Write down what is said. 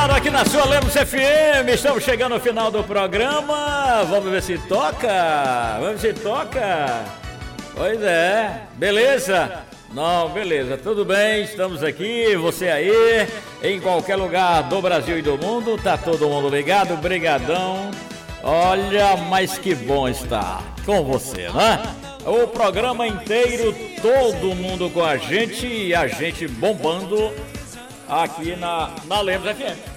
ligado aqui na sua Lemos FM, estamos chegando ao final do programa, vamos ver se toca, pois é, beleza? Não, beleza, tudo bem, estamos aqui, você aí, em qualquer lugar do Brasil e do mundo, tá todo mundo ligado, brigadão, olha, mas que bom estar com você, né? O programa inteiro, todo mundo com a gente e a gente bombando aqui na Lemos FM.